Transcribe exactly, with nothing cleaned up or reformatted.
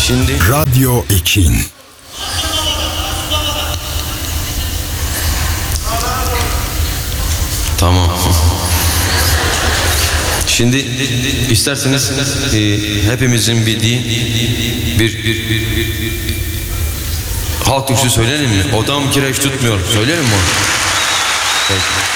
Şimdi Radyo Ekin. tamam. Şimdi isterseniz e, hepimizin bildiği bir, bir, bir, bir, bir halk türküsü söyleyelim mi? Odam kireç tutmuyor. Söyleyelim mi onu? Peki.